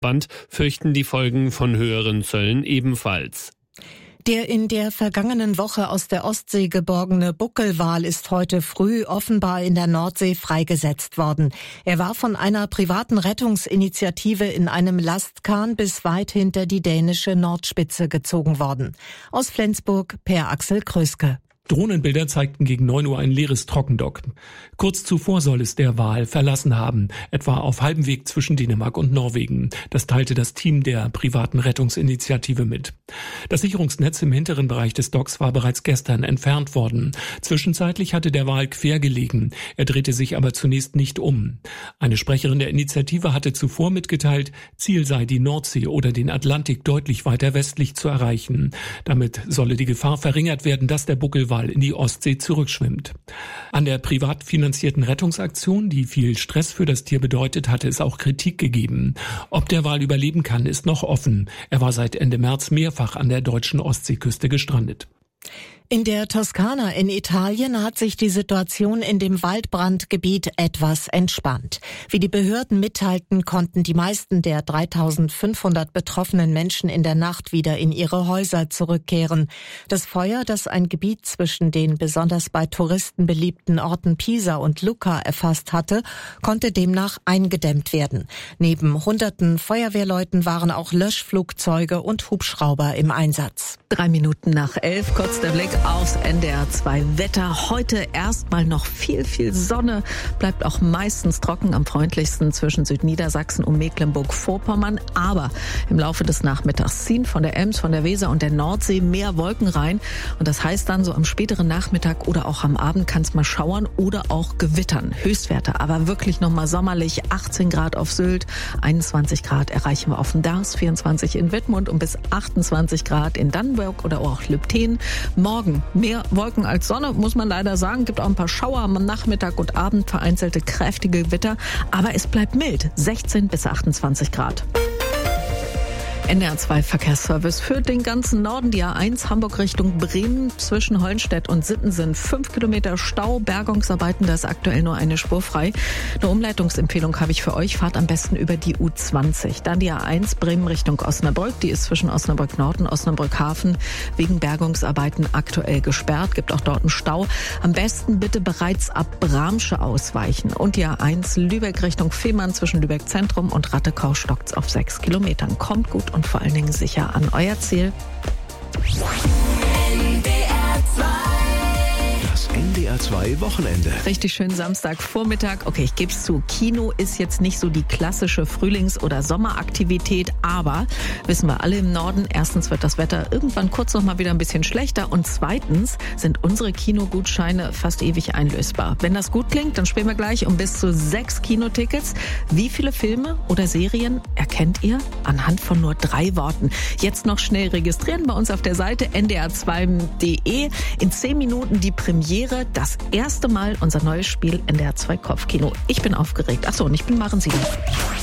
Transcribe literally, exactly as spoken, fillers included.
Band fürchten die Folgen von höheren Zöllen ebenfalls. Der in der vergangenen Woche aus der Ostsee geborgene Buckelwal ist heute früh offenbar in der Nordsee freigesetzt worden. Er war von einer privaten Rettungsinitiative in einem Lastkahn bis weit hinter die dänische Nordspitze gezogen worden. Aus Flensburg Per Axel Kröske. Drohnenbilder zeigten gegen neun Uhr ein leeres Trockendock. Kurz zuvor soll es der Wal verlassen haben, etwa auf halbem Weg zwischen Dänemark und Norwegen. Das teilte das Team der privaten Rettungsinitiative mit. Das Sicherungsnetz im hinteren Bereich des Docks war bereits gestern entfernt worden. Zwischenzeitlich hatte der Wal quer gelegen. Er drehte sich aber zunächst nicht um. Eine Sprecherin der Initiative hatte zuvor mitgeteilt, Ziel sei die Nordsee oder den Atlantik deutlich weiter westlich zu erreichen. Damit solle die Gefahr verringert werden, dass der Buckelwal in die Ostsee zurückschwimmt. An der privat finanzierten Rettungsaktion, die viel Stress für das Tier bedeutet, hatte es auch Kritik gegeben. Ob der Wal überleben kann, ist noch offen. Er war seit Ende März mehrfach an der deutschen Ostseeküste gestrandet. In der Toskana in Italien hat sich die Situation in dem Waldbrandgebiet etwas entspannt. Wie die Behörden mitteilten, konnten die meisten der dreitausendfünfhundert betroffenen Menschen in der Nacht wieder in ihre Häuser zurückkehren. Das Feuer, das ein Gebiet zwischen den besonders bei Touristen beliebten Orten Pisa und Lucca erfasst hatte, konnte demnach eingedämmt werden. Neben hunderten Feuerwehrleuten waren auch Löschflugzeuge und Hubschrauber im Einsatz. Drei Minuten nach elf, kurz der Blick aufs N D R zwei Wetter. Heute erstmal noch viel, viel Sonne. Bleibt auch meistens trocken, am freundlichsten zwischen Südniedersachsen und Mecklenburg-Vorpommern. Aber im Laufe des Nachmittags ziehen von der Ems, von der Weser und der Nordsee mehr Wolken rein. Und das heißt dann, so am späteren Nachmittag oder auch am Abend kann es mal schauern oder auch gewittern. Höchstwerte aber wirklich nochmal sommerlich. achtzehn Grad auf Sylt, einundzwanzig Grad erreichen wir auf dem Darß, vierundzwanzig in Wittmund und bis achtundzwanzig Grad in Dannenberg oder auch Lübtheen. Morgen mehr Wolken als Sonne, muss man leider sagen. Gibt auch ein paar Schauer am Nachmittag und Abend, vereinzelte kräftige Gewitter. Aber es bleibt mild, sechzehn bis achtundzwanzig Grad. N D R zwei Verkehrsservice für den ganzen Norden, die A eins Hamburg Richtung Bremen zwischen Hollenstedt und Sittensen. Fünf Kilometer Stau, Bergungsarbeiten, da ist aktuell nur eine Spur frei. Eine Umleitungsempfehlung habe ich für euch, fahrt am besten über die U zwanzig. Dann die A eins Bremen Richtung Osnabrück, die ist zwischen Osnabrück Nord und Osnabrück Hafen wegen Bergungsarbeiten aktuell gesperrt. Gibt auch dort einen Stau. Am besten bitte bereits ab Bramsche ausweichen. Und die A eins Lübeck Richtung Fehmarn zwischen Lübeck Zentrum und Rattekau stockt's auf sechs Kilometern. Kommt gut und vor allen Dingen sicher an euer Ziel. N D R zwei. Das N D R zwei Wochenende. Richtig schön Samstagvormittag. Okay, ich gebe es zu, Kino ist jetzt nicht so die klassische Frühlings- oder Sommeraktivität, aber wissen wir alle im Norden, erstens wird das Wetter irgendwann kurz noch mal wieder ein bisschen schlechter und zweitens sind unsere Kinogutscheine fast ewig einlösbar. Wenn das gut klingt, dann spielen wir gleich um bis zu sechs Kinotickets. Wie viele Filme oder Serien erkennt ihr? Anhand von nur drei Worten. Jetzt noch schnell registrieren bei uns auf der Seite n d r zwei punkt d e. In zehn Minuten die Premiere, das erste Mal unser neues Spiel N D R zwei Kopfkino. Ich bin aufgeregt. Achso, und ich bin Maren Sieger.